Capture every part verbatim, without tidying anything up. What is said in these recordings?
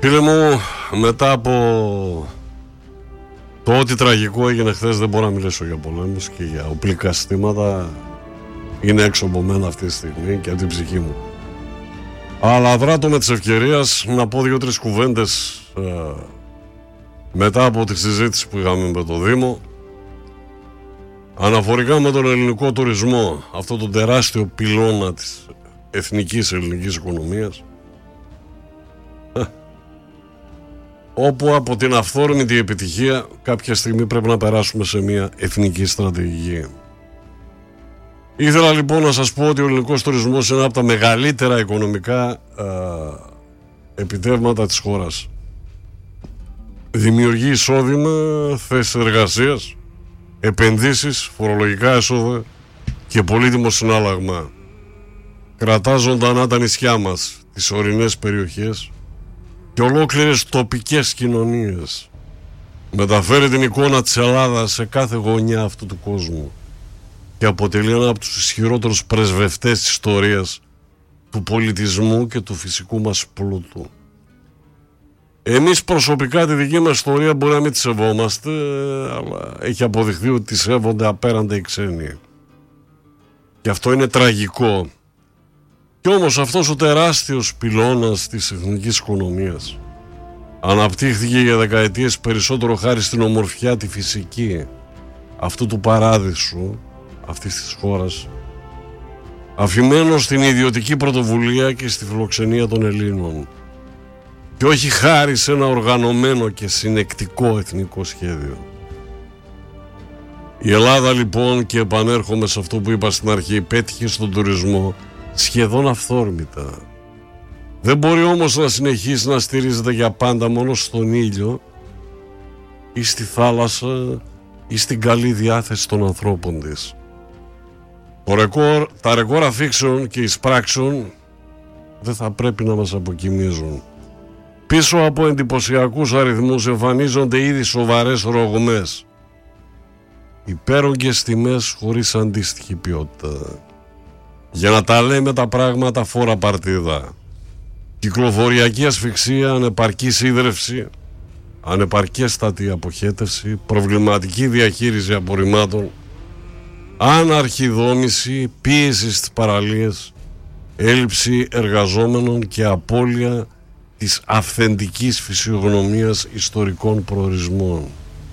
Φίλε μου, μετά από το ό,τι τραγικό έγινε χθες, δεν μπορώ να μιλήσω για πολέμους και για οπλικά συστήματα. Είναι έξω από μένα αυτή τη στιγμή και από την ψυχή μου. Αλλά δράτω με τις ευκαιρίες να πω δύο-τρεις κουβέντες ε, μετά από τη συζήτηση που είχαμε με το Δήμο αναφορικά με τον ελληνικό τουρισμό, αυτό το τεράστιο πυλώνα της εθνικής ελληνικής οικονομίας, όπου από την αυθόρμητη επιτυχία κάποια στιγμή πρέπει να περάσουμε σε μια εθνική στρατηγική. Ήθελα λοιπόν να σας πω ότι ο ελληνικός τουρισμός είναι ένα από τα μεγαλύτερα οικονομικά α, επιτεύγματα της χώρας. Δημιουργεί εισόδημα, θέσεις εργασίας, επενδύσεις, φορολογικά έσοδα και πολύτιμο συνάλλαγμα. Κρατά ζωντανά τα νησιά μας, τις ορεινές περιοχές και ολόκληρες τοπικές κοινωνίες. Μεταφέρει την εικόνα της Ελλάδας σε κάθε γωνιά αυτού του κόσμου και αποτελεί ένα από τους ισχυρότερους πρεσβευτές της ιστορίας, του πολιτισμού και του φυσικού μας πλούτου. Εμείς προσωπικά τη δική μας ιστορία μπορεί να μην τη σεβόμαστε, αλλά έχει αποδειχθεί ότι τη σέβονται απέραντα οι ξένοι. Και αυτό είναι τραγικό. Κι όμως αυτός ο τεράστιος πυλώνας της εθνικής οικονομίας αναπτύχθηκε για δεκαετίες περισσότερο χάρη στην ομορφιά τη φυσική αυτού του παράδεισου αυτής της χώρας, αφημένο στην ιδιωτική πρωτοβουλία και στη φιλοξενία των Ελλήνων, και όχι χάρη σε ένα οργανωμένο και συνεκτικό εθνικό σχέδιο. Η Ελλάδα λοιπόν, και επανέρχομαι σε αυτό που είπα στην αρχή, πέτυχε στον τουρισμό σχεδόν αυθόρμητα. Δεν μπορεί όμως να συνεχίσει να στηρίζεται για πάντα μόνο στον ήλιο ή στη θάλασσα ή στην καλή διάθεση των ανθρώπων της. Το ρεκόρ, τα ρεκόρ αφήξεων και εισπράξεων δεν θα πρέπει να μας αποκοιμίζουν. Πίσω από εντυπωσιακούς αριθμούς εμφανίζονται ήδη σοβαρές ρογμές, υπέρογγες τιμές χωρίς αντίστοιχη ποιότητα. Για να τα λέμε τα πράγματα φόρα παρτίδα: κυκλοφοριακή ασφυξία, ανεπαρκή σίδρευση, ανεπαρκέστατη αποχέτευση, προβληματική διαχείριση απορριμμάτων, άναρχη δόμηση, πίεση στις παραλίες, έλλειψη εργαζόμενων και απώλεια της αυθεντικής φυσιογνωμίας ιστορικών προορισμών.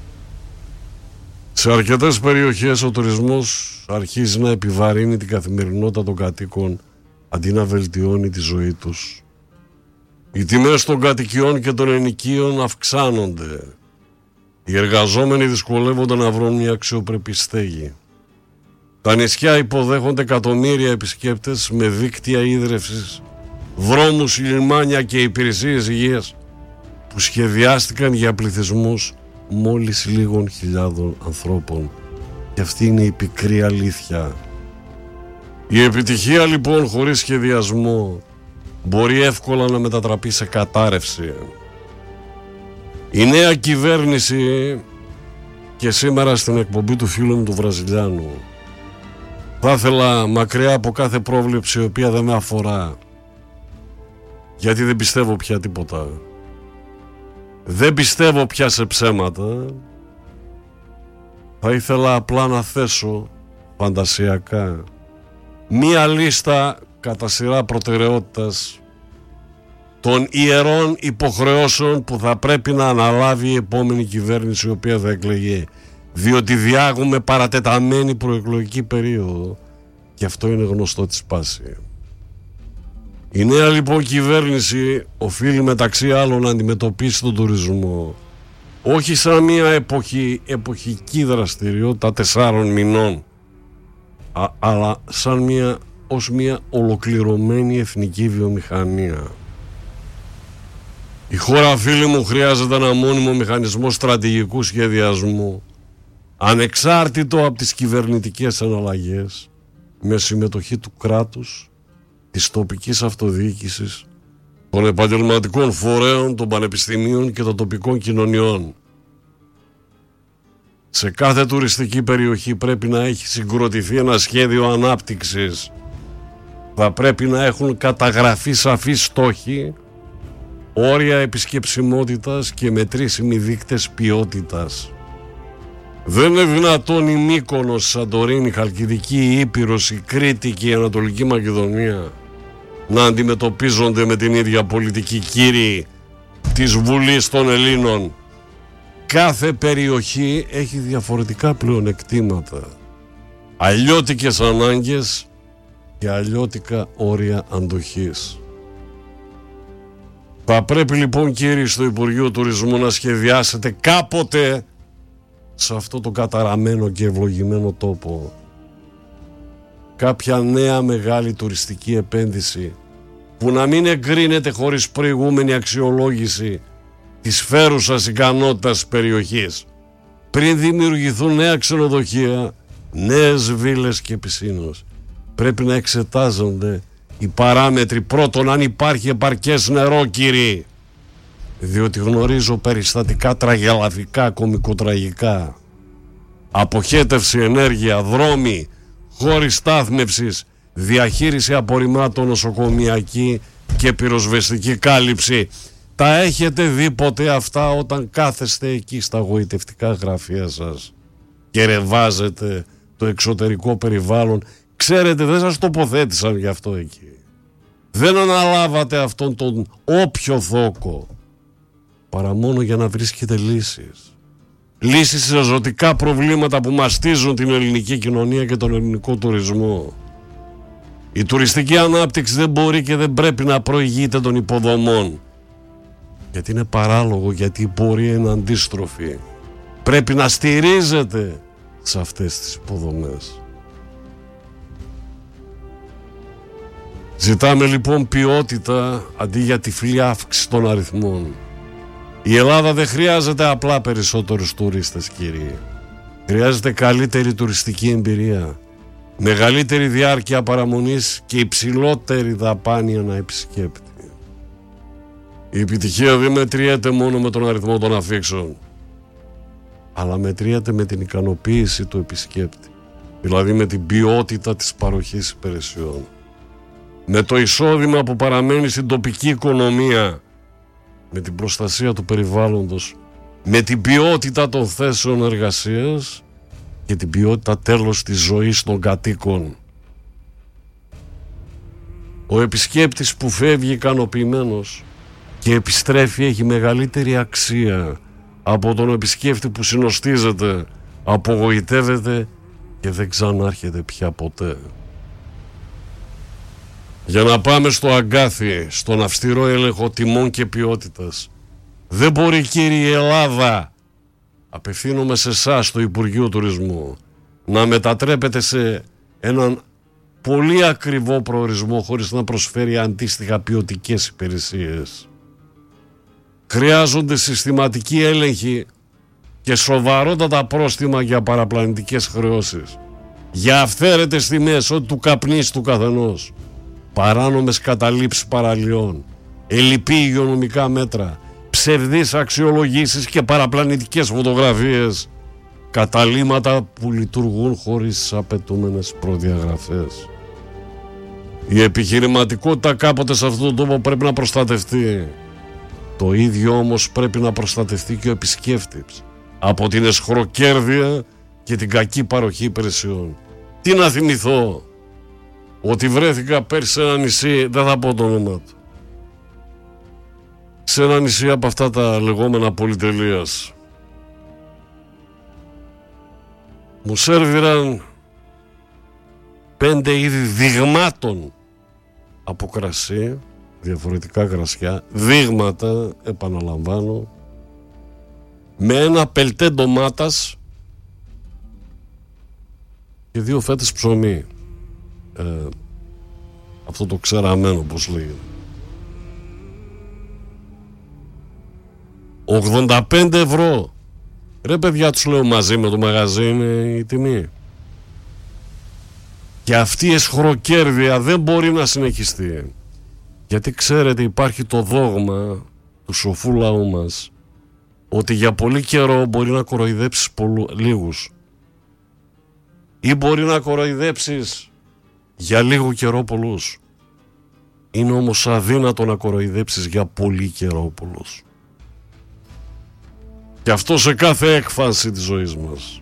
Σε αρκετές περιοχές ο τουρισμός αρχίζει να επιβαρύνει την καθημερινότητα των κατοίκων αντί να βελτιώνει τη ζωή τους. Οι τιμές των κατοικιών και των ενοικίων αυξάνονται. Οι εργαζόμενοι δυσκολεύονται να βρουν μια αξιοπρεπή στέγη. Τα νησιά υποδέχονται εκατομμύρια επισκέπτες με δίκτυα ίδρευσης, δρόμους, λιμάνια και υπηρεσίες υγείας που σχεδιάστηκαν για πληθυσμούς μόλις λίγων χιλιάδων ανθρώπων. Και αυτή είναι η πικρή αλήθεια. Η επιτυχία λοιπόν χωρίς σχεδιασμό μπορεί εύκολα να μετατραπεί σε κατάρρευση. Η νέα κυβέρνηση, και σήμερα στην εκπομπή του φίλου μου του Βραζιλιάνου, θα ήθελα μακριά από κάθε πρόβλεψη η οποία δεν με αφορά, γιατί δεν πιστεύω πια τίποτα, δεν πιστεύω πια σε ψέματα, θα ήθελα απλά να θέσω φαντασιακά μία λίστα κατά σειρά προτεραιότητας των ιερών υποχρεώσεων που θα πρέπει να αναλάβει η επόμενη κυβέρνηση, η οποία θα εκλεγεί, διότι διάγουμε παρατεταμένη προεκλογική περίοδο και αυτό είναι γνωστό της πάση. Η νέα λοιπόν κυβέρνηση οφείλει μεταξύ άλλων να αντιμετωπίσει τον τουρισμό όχι σαν μια εποχή, εποχική δραστηριότητα τεσσάρων μηνών, α, αλλά σαν μια, ως μια ολοκληρωμένη εθνική βιομηχανία. Η χώρα, φίλοι μου, χρειάζεται ένα μόνιμο μηχανισμό στρατηγικού σχεδιασμού, ανεξάρτητο από τις κυβερνητικές αναλλαγές, με συμμετοχή του κράτους, της τοπικής αυτοδιοίκησης, των επαγγελματικών φορέων, των πανεπιστημίων και των τοπικών κοινωνιών. Σε κάθε τουριστική περιοχή πρέπει να έχει συγκροτηθεί ένα σχέδιο ανάπτυξης. Θα πρέπει να έχουν καταγραφεί σαφείς στόχοι, όρια επισκεψιμότητας και μετρήσιμοι δείκτες ποιότητας. Δεν είναι δυνατόν η Μύκονος, η Σαντορίνη, η Χαλκιδική, η Ήπειρος, η Κρήτη και η Ανατολική Μακεδονία να αντιμετωπίζονται με την ίδια πολιτική κύριοι της Βουλής των Ελλήνων. Κάθε περιοχή έχει διαφορετικά πλεονεκτήματα, αλλιώτικες ανάγκες και αλλιώτικα όρια αντοχής. Θα πρέπει λοιπόν, κύριοι, στο Υπουργείο Τουρισμού να σχεδιάσετε κάποτε σε αυτό το καταραμένο και ευλογημένο τόπο κάποια νέα μεγάλη τουριστική επένδυση που να μην εγκρίνεται χωρίς προηγούμενη αξιολόγηση της φέρουσας ικανότητας της περιοχής πριν δημιουργηθούν νέα ξενοδοχεία, νέες βίλες και πισίνες. Πρέπει να εξετάζονται οι παράμετροι. Πρώτον, αν υπάρχει επαρκές νερό, κύριοι, διότι γνωρίζω περιστατικά τραγελαφικά, κωμικοτραγικά. Αποχέτευση, ενέργεια, δρόμοι, χώροι στάθμευσης, διαχείριση απορριμμάτων, νοσοκομιακή και πυροσβεστική κάλυψη. Τα έχετε δει ποτέ αυτά όταν κάθεστε εκεί στα γοητευτικά γραφεία σας και ρεβάζετε το εξωτερικό περιβάλλον? Ξέρετε, δεν σας τοποθέτησαν γι' αυτό εκεί. Δεν αναλάβατε αυτόν τον όποιο δόκο, παρά μόνο για να βρίσκετε λύσεις. Λύσεις σε ζωτικά προβλήματα που μαστίζουν την ελληνική κοινωνία και τον ελληνικό τουρισμό. Η τουριστική ανάπτυξη δεν μπορεί και δεν πρέπει να προηγείται των υποδομών. Γιατί είναι παράλογο, γιατί η πορεία είναι αντίστροφη. Πρέπει να στηρίζεται σε αυτές τις υποδομές. Ζητάμε λοιπόν ποιότητα αντί για τυφλή αύξηση των αριθμών. Η Ελλάδα δεν χρειάζεται απλά περισσότερους τουρίστες, κύριοι. Χρειάζεται καλύτερη τουριστική εμπειρία, μεγαλύτερη διάρκεια παραμονής και υψηλότερη δαπάνη ανά επισκέπτη. Η επιτυχία δεν μετριέται μόνο με τον αριθμό των αφήξεων, αλλά μετριέται με την ικανοποίηση του επισκέπτη, δηλαδή με την ποιότητα της παροχής υπηρεσιών, με το εισόδημα που παραμένει στην τοπική οικονομία, με την προστασία του περιβάλλοντος, με την ποιότητα των θέσεων εργασίας και την ποιότητα τέλος της ζωής των κατοίκων. Ο επισκέπτης που φεύγει ικανοποιημένος και επιστρέφει έχει μεγαλύτερη αξία από τον επισκέπτη που συνοστίζεται, απογοητεύεται και δεν ξανάρχεται πια ποτέ. Για να πάμε στο αγκάθι, στον αυστηρό έλεγχο τιμών και ποιότητας, δεν μπορεί, κύριε, η Ελλάδα, απευθύνομαι σε εσάς στο Υπουργείο Τουρισμού, να μετατρέπεται σε έναν πολύ ακριβό προορισμό χωρίς να προσφέρει αντίστοιχα ποιοτικές υπηρεσίες. Χρειάζονται συστηματική έλεγχη και σοβαρότατα πρόστιμα για παραπλανητικές χρεώσεις, για αυθαίρετες τιμές, ό,τι του καπνίσει του καθενός, παράνομες καταλήψεις παραλιών, ελλειπή υγειονομικά μέτρα, ψευδείς αξιολογήσεις και παραπλανητικές φωτογραφίες, καταλύματα που λειτουργούν χωρίς τις απαιτούμενες προδιαγραφές. Η επιχειρηματικότητα κάποτε σε αυτόν τον τόπο πρέπει να προστατευτεί. Το ίδιο όμως πρέπει να προστατευτεί και ο επισκέπτης από την εσχροκέρδεια και την κακή παροχή υπηρεσιών. Τι να θυμηθώ, ότι βρέθηκα πέρσι σε ένα νησί, δεν θα πω το όνομα του, σε ένα νησί από αυτά τα λεγόμενα πολυτελείας. Μου σέρβιραν πέντε είδη δειγμάτων από κρασί, διαφορετικά κρασιά, δείγματα, επαναλαμβάνω, με ένα πελτέ ντομάτας και δύο φέτες ψωμί. Ε, αυτό το ξεραμένο, πως λέγεται. ογδόντα πέντε ευρώ. Ρε παιδιά, τους λέω, μαζί με το μαγαζί είναι η τιμή. Και αυτή η εσχροκέρδεια δεν μπορεί να συνεχιστεί. Γιατί ξέρετε, υπάρχει το δόγμα του σοφού λαού μας ότι για πολύ καιρό μπορεί να κοροϊδέψεις πολλού, λίγους, ή μπορεί να κοροϊδέψεις για λίγο καιρό πολλούς. Είναι όμως αδύνατο να κοροϊδέψεις για πολύ καιρό πολλούς. Και αυτό σε κάθε έκφανση της ζωής μας.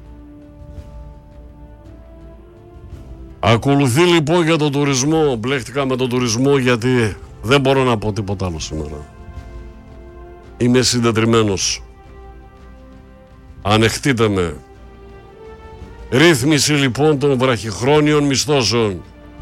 Ακολουθεί λοιπόν για τον τουρισμό. Μπλέχτηκα με τον τουρισμό γιατί δεν μπορώ να πω τίποτα άλλο σήμερα. Είμαι συντετριμμένος. Ανεχτείτε με. Ρύθμιση λοιπόν των βραχυχρόνιων μισθώσεων.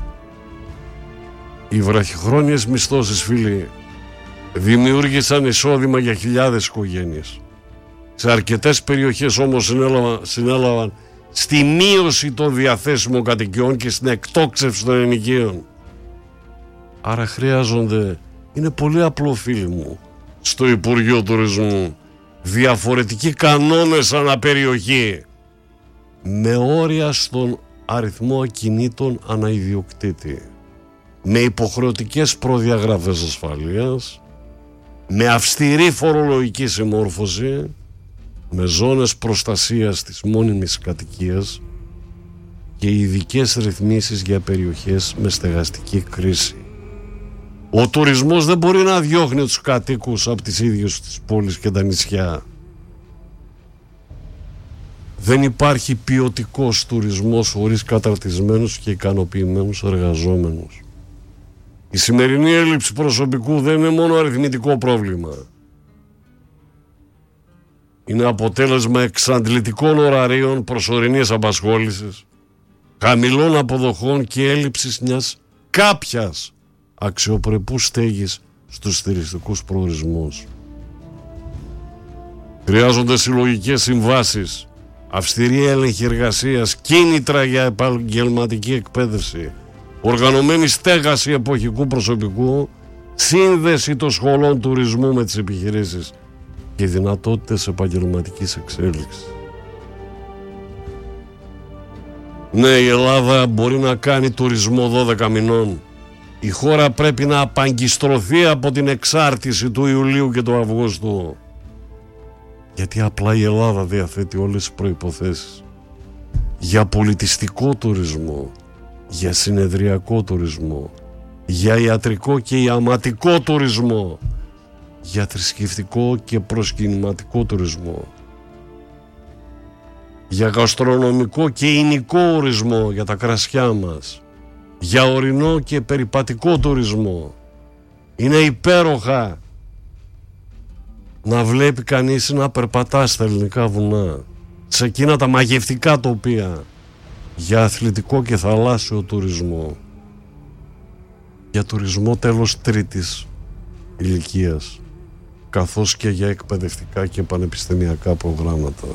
Οι βραχυχρόνιες μισθώσεις, φίλοι, δημιούργησαν εισόδημα για χιλιάδες οικογένειες. Σε αρκετές περιοχές όμως συνέλαβαν, συνέλαβαν στη μείωση των διαθέσιμων κατοικιών και στην εκτόξευση των ενοικίων. Άρα χρειάζονται, είναι πολύ απλό φίλοι μου, στο Υπουργείο Τουρισμού, διαφορετικοί κανόνες ανά περιοχή, με όρια στον αριθμό ακινήτων ανά ιδιοκτήτη, με υποχρεωτικές προδιαγραφές ασφαλείας, με αυστηρή φορολογική συμμόρφωση, με ζώνες προστασίας της μόνιμης κατοικίας και ειδικές ρυθμίσεις για περιοχές με στεγαστική κρίση. Ο τουρισμός δεν μπορεί να διώχνει τους κατοίκους από τις ίδιες τις πόλεις και τα νησιά. Δεν υπάρχει ποιοτικός τουρισμός χωρίς καταρτισμένους και ικανοποιημένους εργαζόμενους. Η σημερινή έλλειψη προσωπικού δεν είναι μόνο αριθμητικό πρόβλημα. Είναι αποτέλεσμα εξαντλητικών ωραρίων, προσωρινής απασχόλησης, χαμηλών αποδοχών και έλλειψης μιας κάποιας αξιοπρεπούς στέγης στους στηριστικούς προορισμούς. Χρειάζονται συλλογικές συμβάσεις, αυστηρή έλεγχη εργασίας, κίνητρα για επαγγελματική εκπαίδευση, οργανωμένη στέγαση εποχικού προσωπικού, σύνδεση των σχολών τουρισμού με τις επιχειρήσεις και δυνατότητες επαγγελματικής εξέλιξης. Ναι, η Ελλάδα μπορεί να κάνει τουρισμό δώδεκα μηνών. Η χώρα πρέπει να απαγκιστρωθεί από την εξάρτηση του Ιουλίου και του Αυγούστου. Γιατί απλά η Ελλάδα διαθέτει όλες τις προϋποθέσεις για πολιτιστικό τουρισμό, για συνεδριακό τουρισμό, για ιατρικό και ιαματικό τουρισμό, για θρησκευτικό και προσκυνηματικό τουρισμό, για γαστρονομικό και ηνικό ορισμό για τα κρασιά μας, για ορεινό και περιπατικό τουρισμό. Είναι υπέροχα να βλέπει κανείς να περπατά στα ελληνικά βουνά, σε εκείνα τα μαγευτικά τοπία, για αθλητικό και θαλάσσιο τουρισμό, για τουρισμό τέλος τρίτης ηλικίας, καθώς και για εκπαιδευτικά και πανεπιστημιακά προγράμματα.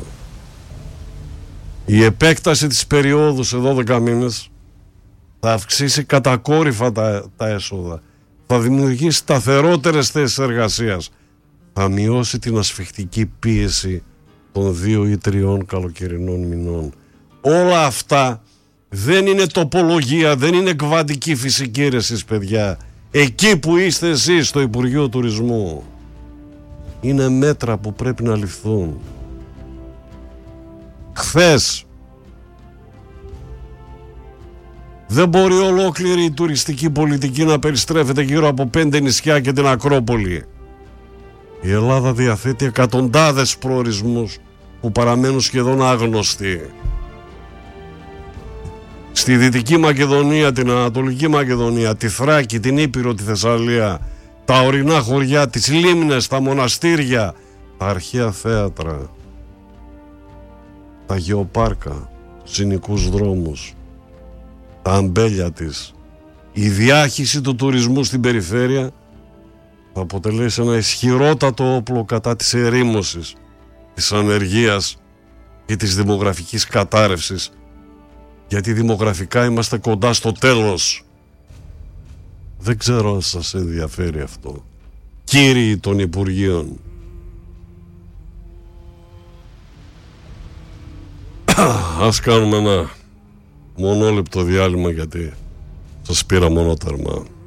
Η επέκταση της περίοδου σε δώδεκα μήνες θα αυξήσει κατακόρυφα τα, τα έσοδα, θα δημιουργήσει σταθερότερες θέσεις εργασίας, θα μειώσει την ασφιχτική πίεση των δύο ή τριών καλοκαιρινών μηνών. Όλα αυτά δεν είναι τοπολογία, δεν είναι κβαντική φυσική ρε εσείς παιδιά. Εκεί που είστε εσείς στο Υπουργείο Τουρισμού, είναι μέτρα που πρέπει να ληφθούν. Χθες δεν μπορεί ολόκληρη η τουριστική πολιτική να περιστρέφεται γύρω από πέντε νησιά και την Ακρόπολη. Η Ελλάδα διαθέτει εκατοντάδες προορισμούς που παραμένουν σχεδόν άγνωστοι. Στη Δυτική Μακεδονία, την Ανατολική Μακεδονία, τη Θράκη, την Ήπειρο, τη Θεσσαλία, τα ορεινά χωριά, τις λίμνες, τα μοναστήρια, τα αρχαία θέατρα, τα γεωπάρκα, συνικούς δρόμους, τα αμπέλια της, η διάχυση του τουρισμού στην περιφέρεια θα αποτελέσει ένα ισχυρότατο όπλο κατά της ερήμωσης, της ανεργίας και της δημογραφικής κατάρρευσης, γιατί δημογραφικά είμαστε κοντά στο τέλος. Δεν ξέρω αν σας ενδιαφέρει αυτό, κύριοι των Υπουργείων. Ας κάνουμε ένα μονόλεπτο διάλειμμα, γιατί σας πήρα μόνο τερμά.